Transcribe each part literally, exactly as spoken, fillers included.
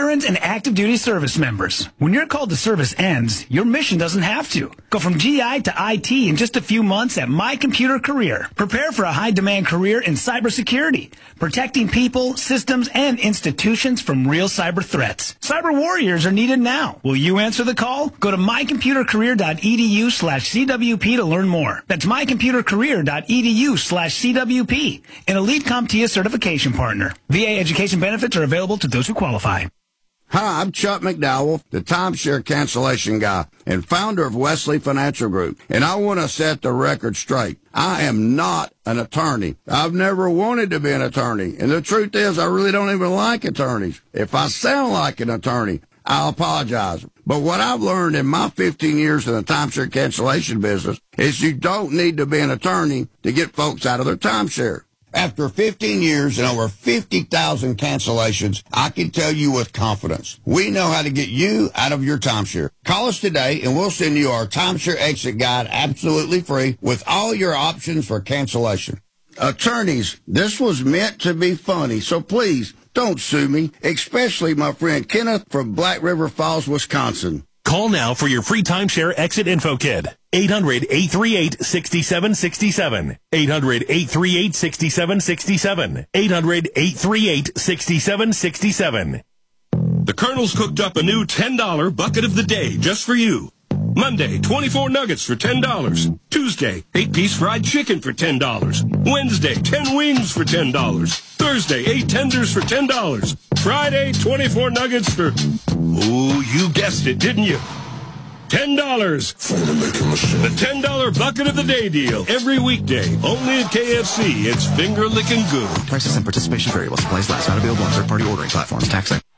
veterans and active duty service members. When your call to service ends, your mission doesn't have to. Go from G I to I T in just a few months at My Computer Career. Prepare for a high-demand career in cybersecurity, protecting people, systems, and institutions from real cyber threats. Cyber warriors are needed now. Will you answer the call? Go to mycomputercareer.edu slash CWP to learn more. That's mycomputercareer.edu slash CWP, an Elite CompTIA certification partner. V A education benefits are available to those who qualify. Hi, I'm Chuck McDowell, the timeshare cancellation guy and founder of Wesley Financial Group, and I want to set the record straight. I am not an attorney. I've never wanted to be an attorney, and the truth is I really don't even like attorneys. If I sound like an attorney, I'll apologize. But what I've learned in my fifteen years in the timeshare cancellation business is you don't need to be an attorney to get folks out of their timeshare. After fifteen years and over fifty thousand cancellations, I can tell you with confidence, we know how to get you out of your timeshare. Call us today and we'll send you our timeshare exit guide absolutely free with all your options for cancellation. Attorneys, this was meant to be funny, so please don't sue me, especially my friend Kenneth from Black River Falls, Wisconsin. Call now for your free timeshare exit info kit. eight hundred, eight three eight, six seven six seven. eight hundred, eight three eight, six seven six seven. eight hundred, eight three eight, six seven six seven. The Colonel's cooked up a new ten dollar bucket of the day just for you. Monday, twenty-four nuggets for ten dollars. Tuesday, eight piece fried chicken for ten dollars. Wednesday, ten wings for ten dollars. Thursday, eight tenders for ten dollars. Friday, twenty-four nuggets for... Ooh, you guessed it, didn't you? ten dollars. The ten dollar bucket of the day deal. Every weekday. Only at K F C. It's finger-licking good. Prices and participation vary while supplies last. Not available on third-party ordering platforms. Tax. Come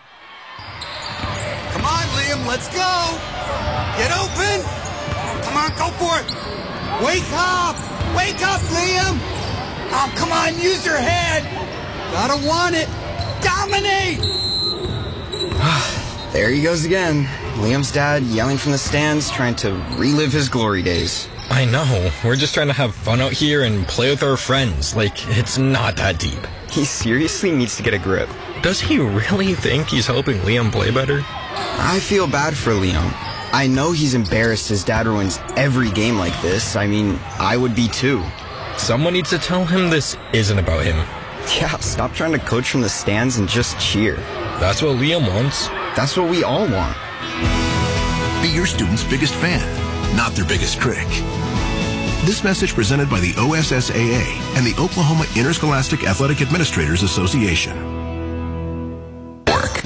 on, Liam. Let's go. Get open. Come on, go for it. Wake up. Wake up, Liam. Oh, come on. Use your head. Gotta want it. Dominate. There he goes again. Liam's dad yelling from the stands, trying to relive his glory days. I know. We're just trying to have fun out here and play with our friends. Like, it's not that deep. He seriously needs to get a grip. Does he really think he's helping Liam play better? I feel bad for Liam. I know he's embarrassed his dad ruins every game like this. I mean, I would be too. Someone needs to tell him this isn't about him. Yeah, stop trying to coach from the stands and just cheer. That's what Liam wants. That's what we all want. Be your student's biggest fan, not their biggest critic. This message presented by the O S S A A and the Oklahoma Interscholastic Athletic Administrators Association. Work.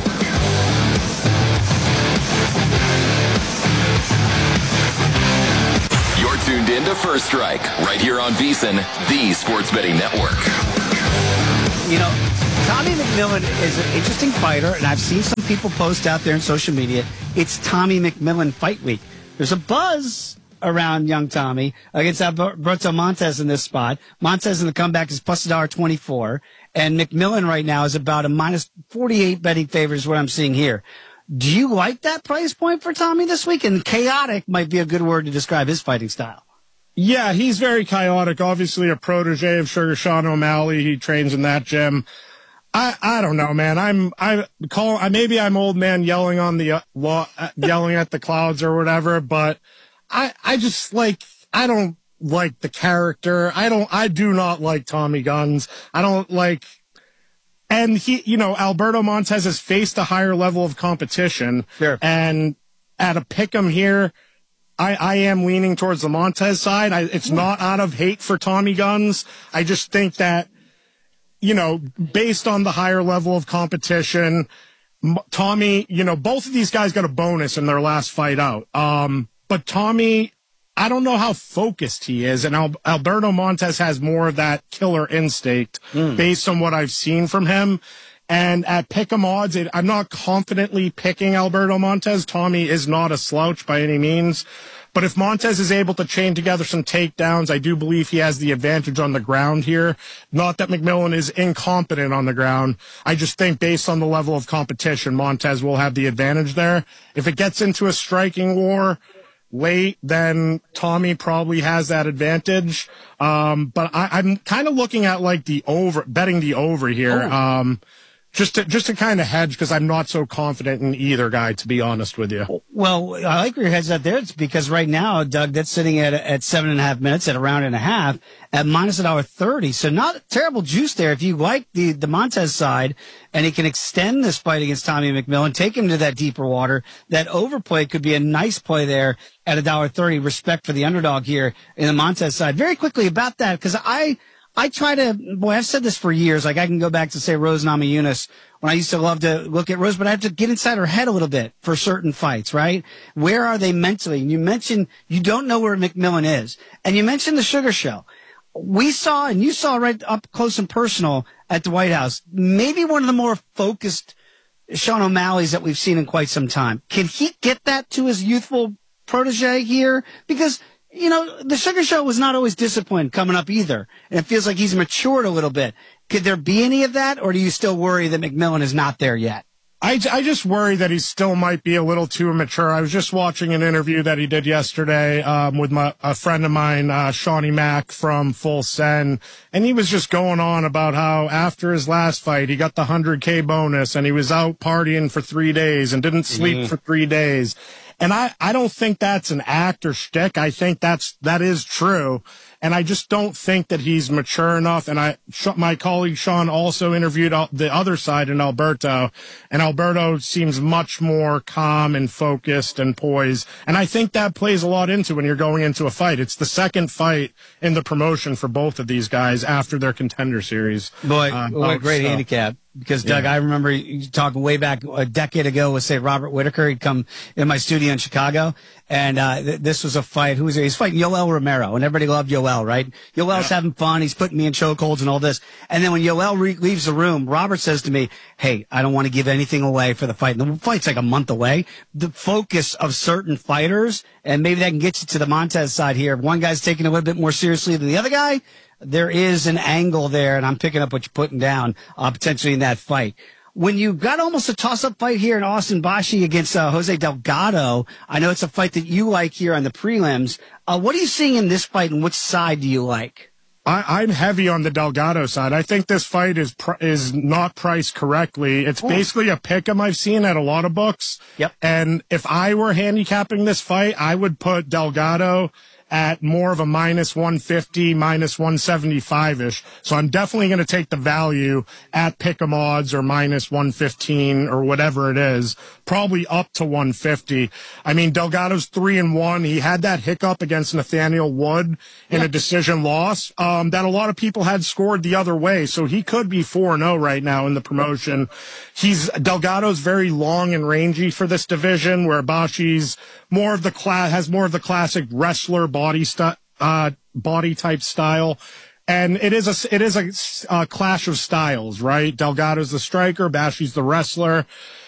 You're tuned in to First Strike, right here on VEASAN, the Sports Betting Network. You know, Tommy McMillan is an interesting fighter, and I've seen some people post out there on social media, it's Tommy McMillan Fight Week. There's a buzz around young Tommy against Alberto Montes in this spot. Montes in the comeback is plus one dollar twenty-four, and McMillan right now is about a minus forty-eight betting favor is what I'm seeing here. Do you like that price point for Tommy this week? And chaotic might be a good word to describe his fighting style. Yeah, he's very chaotic. Obviously a protege of Sugar Sean O'Malley. He trains in that gym. I, I don't know, man. I'm, I call, I, maybe I'm old man yelling on the, uh, lo, uh, yelling at the clouds or whatever, but I, I just like, I don't like the character. I don't, I do not like Tommy Guns. I don't like, and he, you know, Alberto Montes has faced a higher level of competition. Sure. And at a pick'em here, I, I am leaning towards the Montes side. I, it's not out of hate for Tommy Guns. I just think that, you know, based on the higher level of competition, Tommy, you know, both of these guys got a bonus in their last fight out. Um, but Tommy, I don't know how focused he is. And Al- Alberto Montes has more of that killer instinct mm. based on what I've seen from him. And at pick'em odds, it, I'm not confidently picking Alberto Montes. Tommy is not a slouch by any means. But if Montes is able to chain together some takedowns, I do believe he has the advantage on the ground here. Not that McMillan is incompetent on the ground. I just think based on the level of competition, Montes will have the advantage there. If it gets into a striking war late, then Tommy probably has that advantage. Um, but I, I'm kind of looking at like the over, betting the over here. Oh. Um, just to just to kind of hedge because I'm not so confident in either guy, to be honest with you. Well, I like where your head's at there. It's because right now, Doug, that's sitting at at seven and a half minutes at a round and a half at minus a dollar thirty. So not terrible juice there. If you like the the Montez side and he can extend this fight against Tommy McMillan, take him to that deeper water, that overplay could be a nice play there at a dollar thirty. Respect for the underdog here in the Montez side. Very quickly about that, because I. I try to, boy, I've said this for years. Like I can go back to say Rose Namajunas when I used to love to look at Rose, but I have to get inside her head a little bit for certain fights, right? Where are they mentally? And you mentioned you don't know where McMillan is. And you mentioned the Sugar Show. We saw, and you saw right up close and personal at the White House, maybe one of the more focused Sean O'Malley's that we've seen in quite some time. Can he get that to his youthful protege here? Because you know, the Sugar Show was not always disciplined coming up either. And it feels like he's matured a little bit. Could there be any of that, or do you still worry that McMillan is not there yet? I, I just worry that he still might be a little too immature. I was just watching an interview that he did yesterday um, with my, a friend of mine, uh, Shawnee Mack from Full Send, and he was just going on about how after his last fight, he got the one hundred K bonus, and he was out partying for three days and didn't sleep mm-hmm. for three days. And I, I don't think that's an act or shtick. I think that's, that is true. And I just don't think that he's mature enough. And I, my colleague Sean also interviewed the other side in Alberto, and Alberto seems much more calm and focused and poised. And I think that plays a lot into when you're going into a fight. It's the second fight in the promotion for both of these guys after their Contender Series. Boy, uh, what a great so. handicap. Because, Doug, yeah. I remember you talking way back a decade ago with, say, Robert Whitaker. He'd come in my studio in Chicago, and uh, th- this was a fight. Who was it? He's fighting Yoel Romero, and everybody loved Yoel, right? Yoel's yeah. having fun. He's putting me in chokeholds and all this. And then when Yoel re- leaves the room, Robert says to me, hey, I don't want to give anything away for the fight. And the fight's like a month away. The focus of certain fighters, and maybe that can get you to the Montez side here. If one guy's taking it a little bit more seriously than the other guy, there is an angle there, and I'm picking up what you're putting down, uh, potentially in that fight. When you got almost a toss-up fight here in Austin Bashi against uh, Jose Delgado, I know it's a fight that you like here on the prelims. Uh, what are you seeing in this fight, and which side do you like? I, I'm heavy on the Delgado side. I think this fight is pr- is not priced correctly. It's Ooh. basically a pick'em I've seen at a lot of books. Yep. And if I were handicapping this fight, I would put Delgado at more of a minus one fifty, minus one seventy-five-ish. So I'm definitely going to take the value at pick'em odds or minus one fifteen or whatever it is, probably up to one fifty. I mean, Delgado's three and one. He had that hiccup against Nathaniel Wood in yeah. a decision loss um, that a lot of people had scored the other way. So he could be four and oh right now in the promotion. He's Delgado's very long and rangy for this division, where Bashi's more of the class has more of the classic wrestler body st- uh, body type style. And it is a, it is a, a clash of styles, right? Delgado's the striker, Bashi's the wrestler.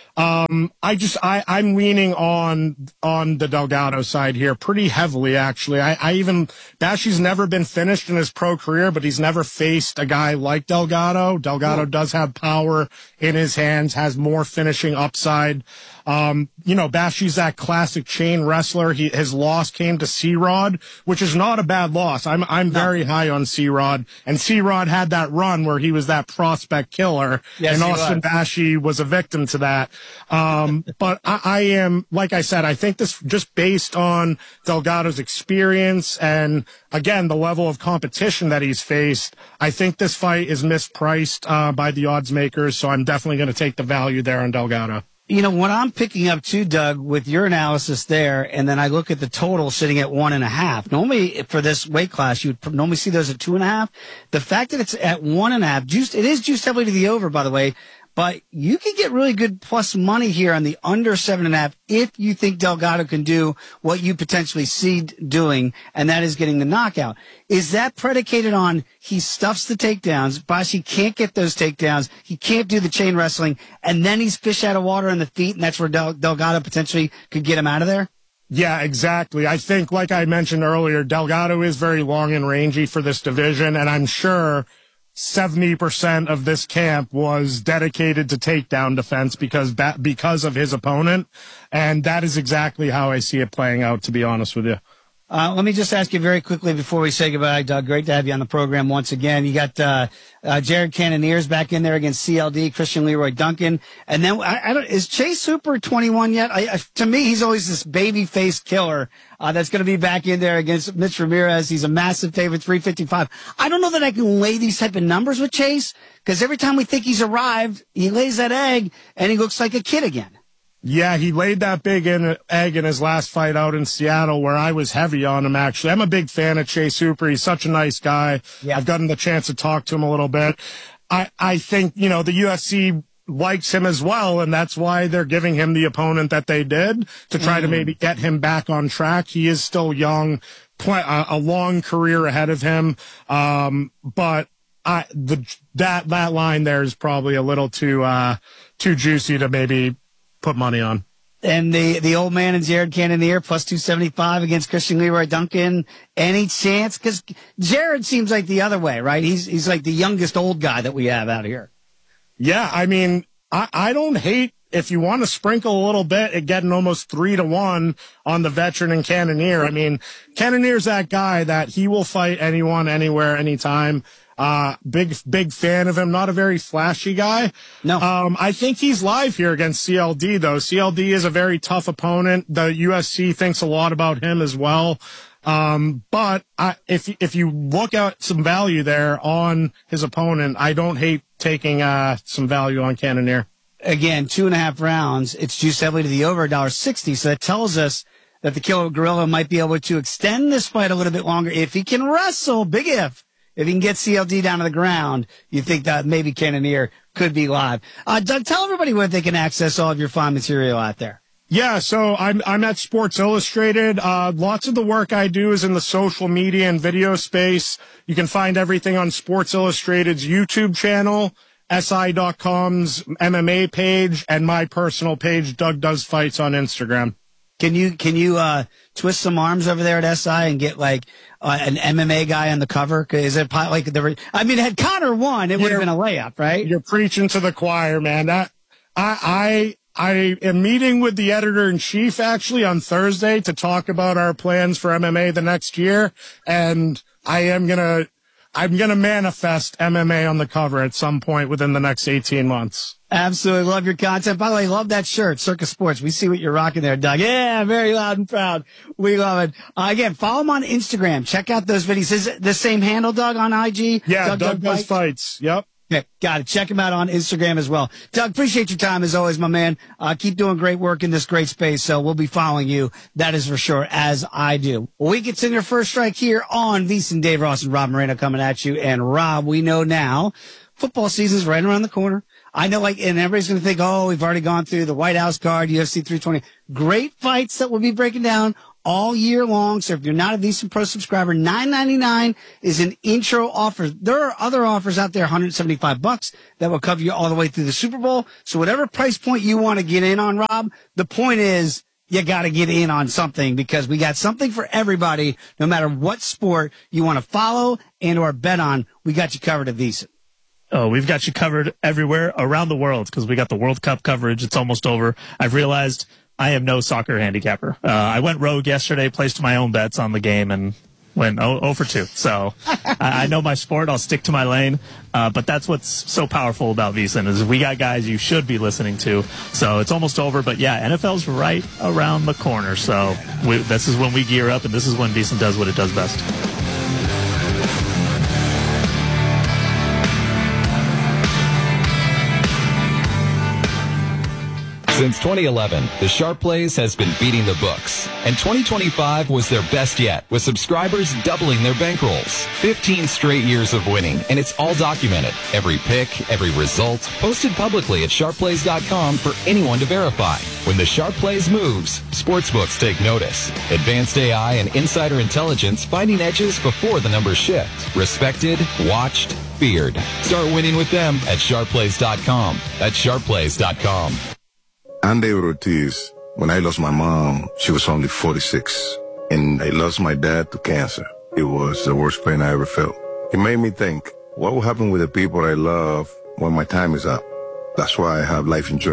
Um, I just, I, I'm leaning on, on the Delgado side here pretty heavily, actually. I, I even, Bashi's never been finished in his pro career, but he's never faced a guy like Delgado. Delgado does have power in his hands, has more finishing upside. Um, you know, Bashi's that classic chain wrestler. He, his loss came to C-Rod, which is not a bad loss. I'm, I'm no. very high on C-Rod, and C-Rod had that run where he was that prospect killer, yes, and Austin was. Bashi was a victim to that. Um, but I, I am, like I said, I think this just based on Delgado's experience and again, the level of competition that he's faced, I think this fight is mispriced, uh, by the odds makers. So I'm definitely going to take the value there on Delgado. You know, what I'm picking up too, Doug, with your analysis there, and then I look at the total sitting at one and a half. Normally, for this weight class, you would normally see those at two and a half. The fact that it's at one and a half, juiced, it is juiced heavily to the over, by the way, but you can get really good plus money here on the under seven and a half if you think Delgado can do what you potentially see doing, and that is getting the knockout. Is that predicated on he stuffs the takedowns, Bashi can't get those takedowns, he can't do the chain wrestling, and then he's fish out of water in the feet, and that's where Del- Delgado potentially could get him out of there? Yeah, exactly. I think, like I mentioned earlier, Delgado is very long and rangy for this division, and I'm sure seventy percent of this camp was dedicated to takedown defense because because of his opponent, and that is exactly how I see it playing out, to be honest with you. Uh, let me just ask you very quickly before we say goodbye, Doug. Great to have you on the program once again. You got uh, uh, Jared Cannoniers back in there against C L D, Christian Leroy Duncan, and then I, I don't, is Chase Hooper twenty-one yet? I, I, to me, he's always this baby face killer uh, that's going to be back in there against Mitch Ramirez. He's a massive favorite, three fifty-five. I don't know that I can lay these type of numbers with Chase because every time we think he's arrived, he lays that egg and he looks like a kid again. Yeah, he laid that big in, egg in his last fight out in Seattle where I was heavy on him, actually. I'm a big fan of Chase Hooper. He's such a nice guy. Yeah. I've gotten the chance to talk to him a little bit. I, I think, you know, the U F C likes him as well, and that's why they're giving him the opponent that they did to try mm. to maybe get him back on track. He is still young, pl- a long career ahead of him. Um, but I, the, that, that line there is probably a little too, uh, too juicy to maybe put money on. And the, the old man and Jared Cannonier plus two seventy-five against Christian Leroy Duncan. Any chance? Because Jared seems like the other way, right? He's he's like the youngest old guy that we have out here. Yeah, I mean, I, I don't hate if you want to sprinkle a little bit at getting almost three to one on the veteran and Cannonier. I mean, Cannonier's that guy that he will fight anyone, anywhere, anytime. Uh, big, big fan of him. Not a very flashy guy. No. Um, I think he's live here against C L D though. C L D is a very tough opponent. The U F C thinks a lot about him as well. Um, but I, if, if you look at some value there on his opponent, I don't hate taking, uh, some value on Cannonier. Again, two and a half rounds. It's juiced heavily to the over, one dollar sixty. So that tells us that the Killer Gorilla might be able to extend this fight a little bit longer if he can wrestle. Big if. If he can get C L D down to the ground, you think that maybe Cannonier could be live. Uh, Doug, tell everybody where they can access all of your fine material out there. Yeah, so I'm I'm at Sports Illustrated. Uh, lots of the work I do is in the social media and video space. You can find everything on Sports Illustrated's YouTube channel, S I dot com's M M A page, and my personal page, Doug Does Fights, on Instagram. Can you can you uh, twist some arms over there at S I and get like uh, an M M A guy on the cover? Is it like the? I mean, had Connor won, it would have been a layup, right? You're preaching to the choir, man. That, I I I am meeting with the editor in chief actually on Thursday to talk about our plans for M M A the next year, and I am gonna I'm gonna manifest M M A on the cover at some point within the next eighteen months. Absolutely love your content. By the way, love that shirt, Circus Sports. We see what you're rocking there, Doug. Yeah, very loud and proud. We love it. Uh, again, follow him on Instagram. Check out those videos. Is it the same handle, Doug, on I G? Yeah, Doug, Doug, Doug Does Fights. Fights. Yep. Okay, got it. Check him out on Instagram as well. Doug, appreciate your time as always, my man. Uh, keep doing great work in this great space. So we'll be following you. That is for sure, as I do. Well, we continue First Strike here on VSiN, Dave Ross and Rob Moreno coming at you. And Rob, we know now football season's right around the corner. I know, like, and everybody's going to think, oh, we've already gone through the White House card, U F C three twenty. Great fights that we'll be breaking down all year long. So if you're not a VSiN Pro subscriber, nine ninety-nine is an intro offer. There are other offers out there, one hundred seventy-five bucks, that will cover you all the way through the Super Bowl. So whatever price point you want to get in on, Rob, the point is you got to get in on something because we got something for everybody, no matter what sport you want to follow and or bet on. We got you covered at VSiN. Oh, we've got you covered everywhere around the world because we got the World Cup coverage. It's almost over. I've realized I am no soccer handicapper. Uh, I went rogue yesterday, placed my own bets on the game, and went oh for two. So I, I know my sport. I'll stick to my lane. Uh, but that's what's so powerful about VSiN is we got guys you should be listening to. So it's almost over. But, yeah, N F L's right around the corner. So we, this is when we gear up, and this is when VSiN does what it does best. Since twenty eleven, the Sharp Plays has been beating the books, and twenty twenty-five was their best yet, with subscribers doubling their bankrolls. fifteen straight years of winning, and it's all documented. Every pick, every result, posted publicly at sharp plays dot com for anyone to verify. When the Sharp Plays moves, sportsbooks take notice. Advanced A I and insider intelligence finding edges before the numbers shift. Respected, watched, feared. Start winning with them at sharp plays dot com. That's sharp plays dot com. I'm David Ortiz. When I lost my mom, she was only forty-six. And I lost my dad to cancer. It was the worst pain I ever felt. It made me think, what will happen with the people I love when my time is up? That's why I have life insurance.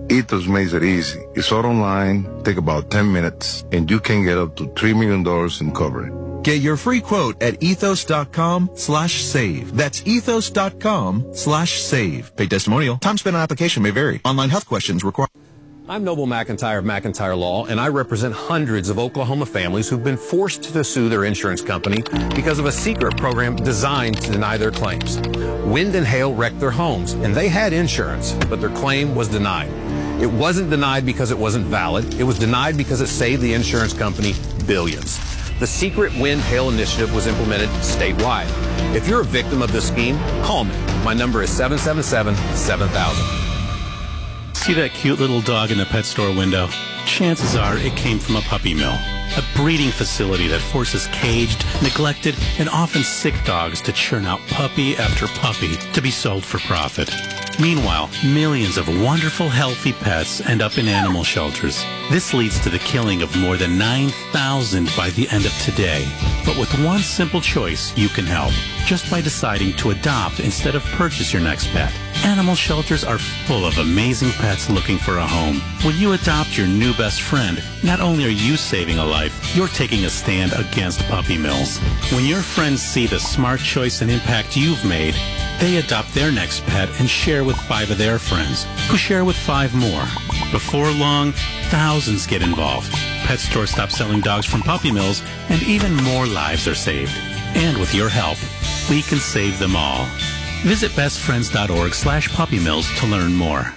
Ethos makes it easy. It's all online, take about ten minutes, and you can get up to three million dollars in coverage. Get your free quote at ethos.com slash save. That's ethos.com slash save. Paid testimonial. Time spent on application may vary. Online health questions require. I'm Noble McIntyre of McIntyre Law, and I represent hundreds of Oklahoma families who've been forced to sue their insurance company because of a secret program designed to deny their claims. Wind and hail wrecked their homes, and they had insurance, but their claim was denied. It wasn't denied because it wasn't valid. It was denied because it saved the insurance company billions. The Secret Wind Hail Initiative was implemented statewide. If you're a victim of this scheme, call me. My number is seven seven seven, seven thousand. See that cute little dog in the pet store window? Chances are it came from a puppy mill, a breeding facility that forces caged, neglected, and often sick dogs to churn out puppy after puppy to be sold for profit. Meanwhile, millions of wonderful, healthy pets end up in animal shelters. This leads to the killing of more than nine thousand by the end of today. But with one simple choice, you can help, just by deciding to adopt instead of purchase your next pet. Animal shelters are full of amazing pets looking for a home. When you adopt your new best friend, not only are you saving a life, you're taking a stand against puppy mills. When your friends see the smart choice and impact you've made, they adopt their next pet and share with five of their friends, who share with five more. Before long, thousands get involved. Pet stores stop selling dogs from puppy mills, and even more lives are saved. And with your help, we can save them all. Visit bestfriends.org slash puppy mills to learn more.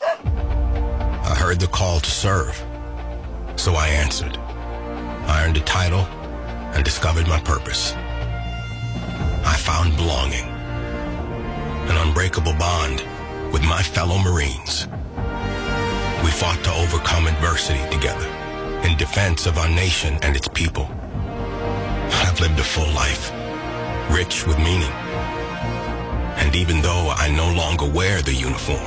I heard the call to serve, so I answered. I earned a title and discovered my purpose. I found belonging, an unbreakable bond with my fellow Marines. We fought to overcome adversity together in defense of our nation and its people. I've lived a full life, rich with meaning. And even though I no longer wear the uniform,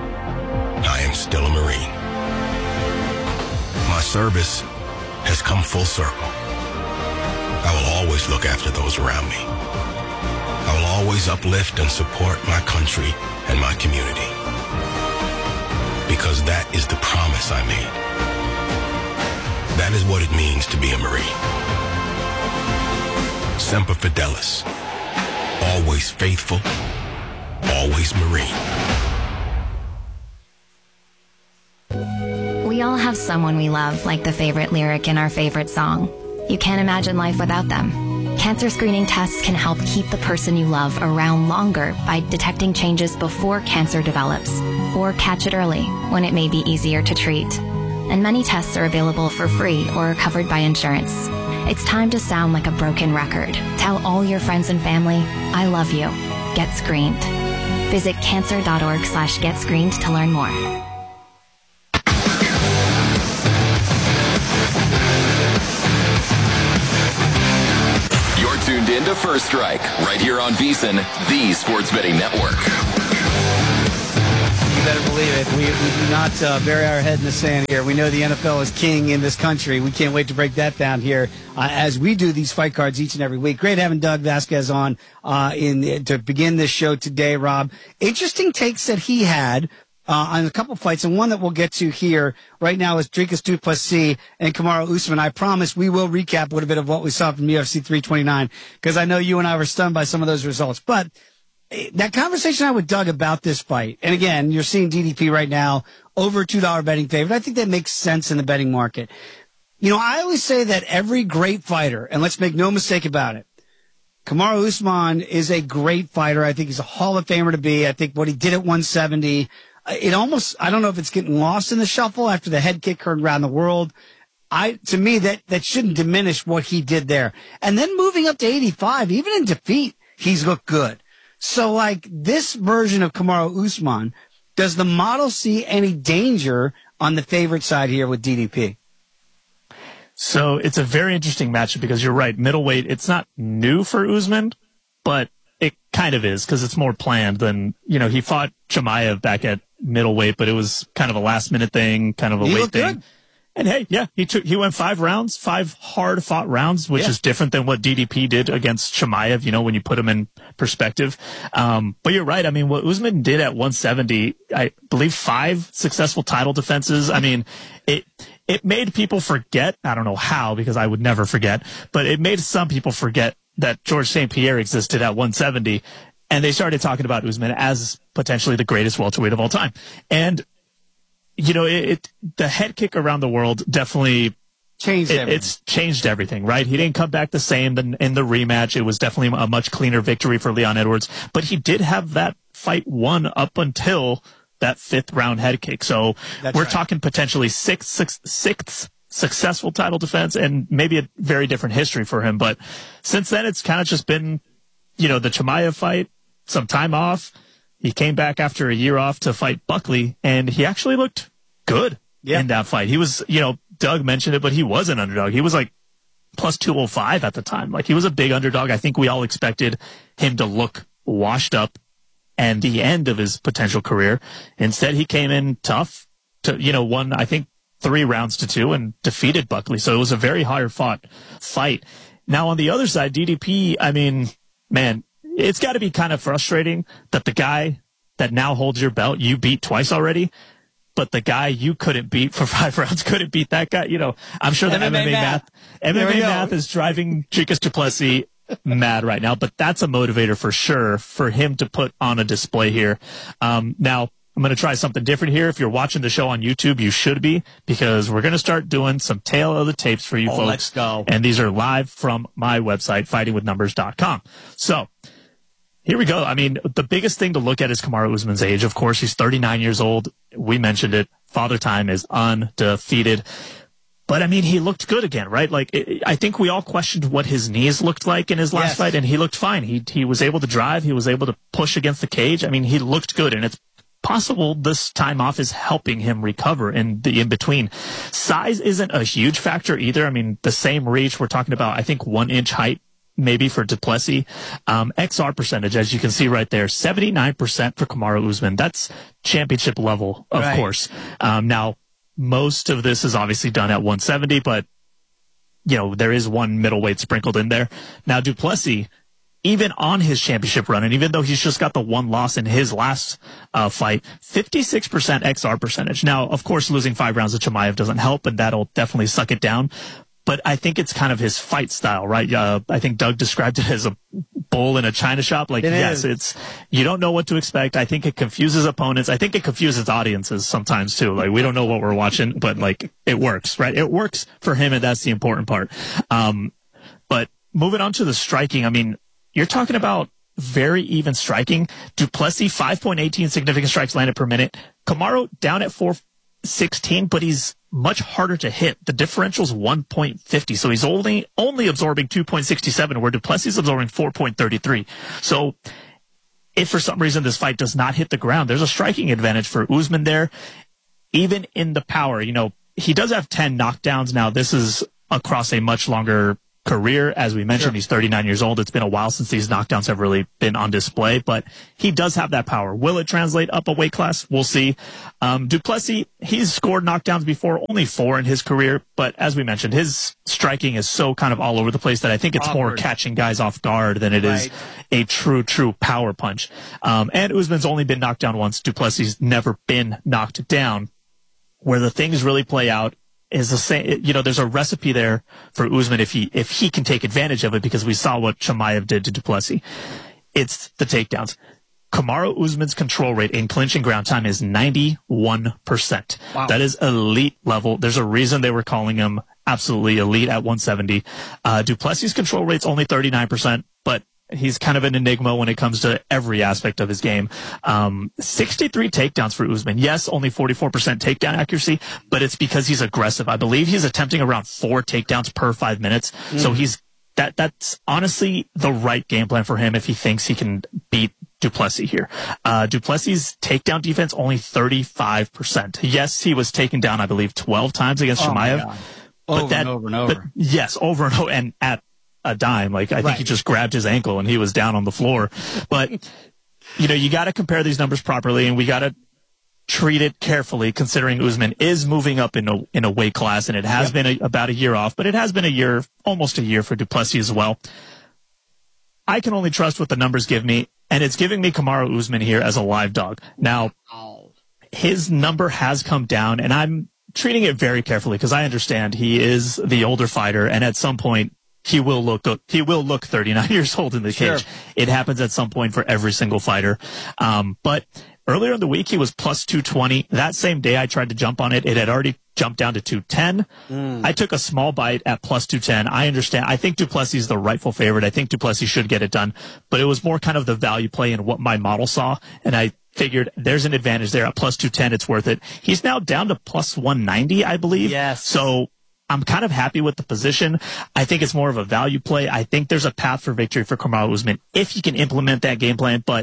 I am still a Marine. My service has come full circle. I will always look after those around me. I will always uplift and support my country and my community. Because that is the promise I made. That is what it means to be a Marine. Semper Fidelis. Always faithful, always Marine. We all have someone we love, like the favorite lyric in our favorite song. You can't imagine life without them. Cancer screening tests can help keep the person you love around longer by detecting changes before cancer develops, or catch it early when it may be easier to treat. And many tests are available for free or are covered by insurance. It's time to sound like a broken record. Tell all your friends and family, I love you. Get screened. Visit cancer.org slash get screened to learn more. You're tuned in to First Strike, right here on VEASAN, the sports betting network. You better believe it. We, we do not uh, bury our head in the sand here. We know the N F L is king in this country. We can't wait to break that down here uh, as we do these fight cards each and every week. Great having Doug Vasquez on uh, in to begin this show today, Rob. Interesting takes that he had uh, on a couple fights, and one that we'll get to here right now is Dricus du Plessis and Kamaru Usman. I promise we will recap a little bit of what we saw from U F C three twenty-nine because I know you and I were stunned by some of those results. But that conversation I had with Doug about this fight, and again, you're seeing D D P right now over two dollar betting favorite. I think that makes sense in the betting market. You know, I always say that every great fighter, and let's make no mistake about it, Kamaru Usman is a great fighter. I think he's a Hall of Famer to be. I think what he did at one seventy, it almost, I don't know if it's getting lost in the shuffle after the head kick heard around the world. I, to me, that, that shouldn't diminish what he did there. And then moving up to eighty-five, even in defeat, he's looked good. So, like, this version of Kamaru Usman, does the model see any danger on the favorite side here with D D P? So it's a very interesting matchup because you're right. Middleweight, it's not new for Usman, but it kind of is because it's more planned than, you know, he fought Chimaev back at middleweight, but it was kind of a last minute thing, kind of a he weight looked thing. Good. And hey, yeah, he took he went five rounds, five hard fought rounds, which Yeah. is different than what D D P did against Chimaev, you know, when you put him in perspective. Um, but you're right. I mean, what Usman did at one seventy, I believe five successful title defenses. I mean, it it made people forget. I don't know how, because I would never forget, but it made some people forget that George Saint Pierre existed at one seventy, and they started talking about Usman as potentially the greatest welterweight of all time. And you know, it, it the head kick around the world definitely changed it, everything. It's changed everything, right? He didn't come back the same in, in the rematch. It was definitely a much cleaner victory for Leon Edwards, but he did have that fight won up until that fifth round head kick. So That's we're right. talking potentially sixth, sixth, sixth successful title defense, and maybe a very different history for him. But since then, it's kind of just been, you know, the Chimaev fight, some time off. He came back after a year off to fight Buckley, and he actually looked good in that fight. He was, you know, Doug mentioned it, but he was an underdog. He was like plus two oh five at the time. Like, he was a big underdog. I think we all expected him to look washed up and the end of his potential career. Instead, he came in tough to, you know, won, I think, three rounds to two and defeated Buckley. So it was a very hard fought fight. Now, on the other side, D D P, I mean, man, it's got to be kind of frustrating that the guy that now holds your belt, you beat twice already, but the guy you couldn't beat for five rounds couldn't beat that guy. You know, I'm sure the M M A, M M A math, math M M A math is driving Dricus du Plessis mad right now, but that's a motivator for sure for him to put on a display here. Um, now, I'm going to try something different here. If you're watching the show on YouTube, you should be, because we're going to start doing some tail of the tapes for you Oh, folks. let's go. And these are live from my website, fighting with numbers dot com. So, here we go. I mean, the biggest thing to look at is Kamaru Usman's age. Of course, he's thirty-nine years old. We mentioned it. Father Time is undefeated. But, I mean, he looked good again, right? Like, it, I think we all questioned what his knees looked like in his last Yes. fight, and he looked fine. He he was able to drive. He was able to push against the cage. I mean, he looked good, and it's possible this time off is helping him recover in the in-between. Size isn't a huge factor either. I mean, the same reach, we're talking about, I think, one-inch height maybe for du Plessis. Um, X R percentage, as you can see right there, seventy-nine percent for Kamaru Usman. That's championship level, of Right. course. Um, now, most of this is obviously done at one seventy, but, you know, there is one middleweight sprinkled in there. Now, du Plessis, even on his championship run, and even though he's just got the one loss in his last uh, fight, fifty-six percent X R percentage. Now, of course, losing five rounds to Chimaev doesn't help, and that'll definitely suck it down. But I think it's kind of his fight style, right? Uh, I think Doug described it as a bull in a china shop. Like, It yes, is. it's, you don't know what to expect. I think it confuses opponents. I think it confuses audiences sometimes too. Like, we don't know what we're watching, but like, it works, right? It works for him, and that's the important part. Um, but moving on to the striking, I mean, you're talking about very even striking. du Plessis, five point one eight significant strikes landed per minute. Kamaru down at four sixteen, but he's much harder to hit. The differential's one point five zero, so he's only only absorbing two point six seven, where du Plessis is absorbing four point three three. So if for some reason this fight does not hit the ground, there's a striking advantage for Usman there. Even in the power, you know, he does have ten knockdowns. Now, this is across a much longer career. As we mentioned, Sure. he's thirty-nine years old. It's been a while since these knockdowns have really been on display, but he does have that power. Will it translate up a weight class? We'll see. Um, du Plessis, he's scored knockdowns before, only four in his career, but as we mentioned, his striking is so kind of all over the place that I think it's more Awkward. catching guys off guard than it is Right. a true, true power punch. Um, and Usman's only been knocked down once. Du Plessis never been knocked down. Where the things really play out is the same. You know, there's a recipe there for Usman if he if he can take advantage of it, because we saw what Chimaev did to du Plessis. It's the takedowns. Kamaru Usman's control rate in clinch and ground time is ninety-one percent. Wow. That is elite level. There's a reason they were calling him absolutely elite at one seventy. Uh, du Plessis' control rate's only thirty-nine percent, but he's kind of an enigma when it comes to every aspect of his game. Um, sixty-three takedowns for Usman. Yes, only forty-four percent takedown accuracy, but it's because he's aggressive. I believe he's attempting around four takedowns per five minutes. Mm. So he's that. That's honestly the right game plan for him if he thinks he can beat du Plessis here. Uh, du Plessis' takedown defense only thirty-five percent. Yes, he was taken down, I believe, twelve times against Oh, my Chimaev. God. But Over that, and over and but over. yes, over and over, and at a dime. Like, I think Right. he just grabbed his ankle and he was down on the floor. But, you know, you got to compare these numbers properly, and we got to treat it carefully, considering Usman is moving up in a in a weight class, and it has yep. been a, about a year off, but it has been a year, almost a year for Duplessis as well. I can only trust what the numbers give me, and it's giving me Kamaru Usman here as a live dog. Now, his number has come down, and I'm treating it very carefully because I understand he is the older fighter, and at some point he will look he will look thirty-nine years old in the Sure. cage. It happens at some point for every single fighter. Um, but earlier in the week, he was plus two twenty. That same day I tried to jump on it, it had already jumped down to two ten. Mm. I took a small bite at plus two ten. I understand. I think Duplessis is the rightful favorite. I think Duplessis should get it done. But it was more kind of the value play in what my model saw. And I figured there's an advantage there at plus two ten. It's worth it. He's now down to plus one ninety, I believe. Yes. So I'm kind of happy with the position. I think it's more of a value play. I think there's a path for victory for Kamaru Usman if he can implement that game plan. But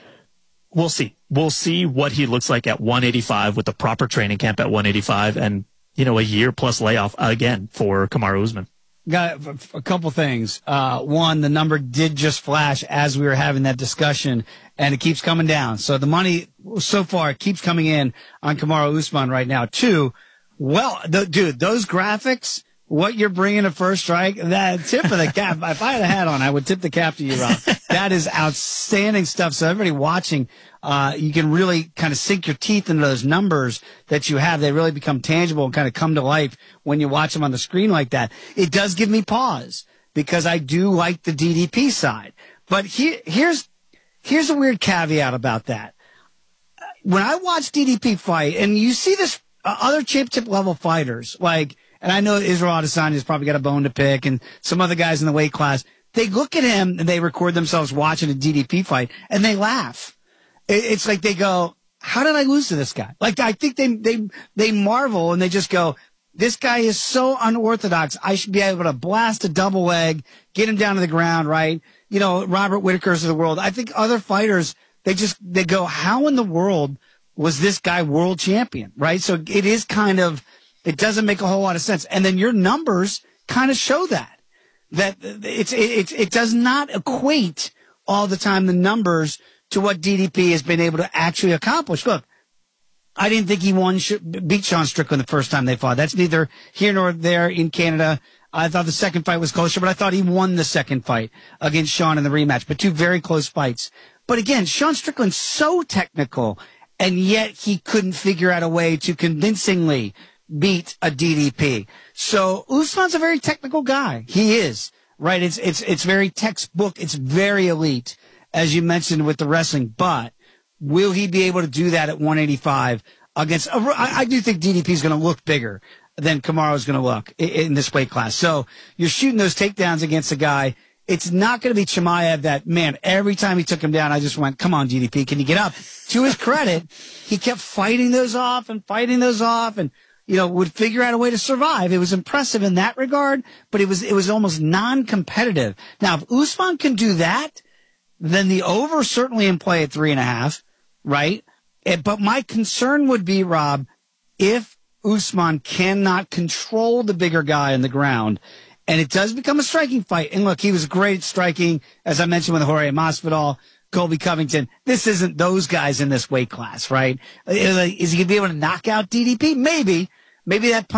we'll see. We'll see what he looks like at one eighty-five with the proper training camp at one eighty-five and, you know, a year plus layoff again for Kamaru Usman. Got a couple things. Uh, one, the number did just flash as we were having that discussion, and it keeps coming down. So the money so far keeps coming in on Kamaru Usman right now. Two, well, the, dude, those graphics, what you're bringing at First Strike, that tip of the cap. If I had a hat on, I would tip the cap to you, Rob. That is outstanding stuff. So everybody watching, uh, you can really kind of sink your teeth into those numbers that you have. They really become tangible and kind of come to life when you watch them on the screen like that. It does give me pause because I do like the D D P side. But here, here's, here's a weird caveat about that. When I watch D D P fight, and you see this, uh, other championship level fighters, like, and I know Israel Adesanya's probably got a bone to pick, and some other guys in the weight class, they look at him and they record themselves watching a D D P fight, and they laugh. It's like they go, how did I lose to this guy? Like, I think they, they, they marvel and they just go, this guy is so unorthodox. I should be able to blast a double leg, get him down to the ground, right? You know, Robert Whitaker's of the world. I think other fighters, they just, they go, how in the world was this guy world champion, right? So it is kind of, it doesn't make a whole lot of sense. And then your numbers kind of show that, that it's, it, it does not equate all the time the numbers to what D D P has been able to actually accomplish. Look, I didn't think he won, beat Sean Strickland the first time they fought. That's neither here nor there in Canada. I thought the second fight was closer, but I thought he won the second fight against Sean in the rematch, but two very close fights. But again, Sean Strickland's so technical, and yet he couldn't figure out a way to convincingly beat a D D P. So Usman's a very technical guy. He is, right? It's, it's, it's very textbook. It's very elite, as you mentioned with the wrestling, but will he be able to do that at one eighty-five against, I, I do think D D P is going to look bigger than Kamaru is going to look in, in this weight class. So you're shooting those takedowns against a guy. It's not going to be Chimaev that, man, every time he took him down, I just went, come on, D D P, can you get up? To his credit, he kept fighting those off and fighting those off and, you know, would figure out a way to survive. It was impressive in that regard, but it was, it was almost non-competitive. Now, if Usman can do that, then the over certainly in play at three and a half, right? It, but my concern would be, Rob, if Usman cannot control the bigger guy on the ground, and it does become a striking fight. And look, he was great at striking, as I mentioned with Jorge Masvidal, Colby Covington. This isn't those guys in this weight class, right? Is he going to be able to knock out D D P? Maybe. Maybe that punch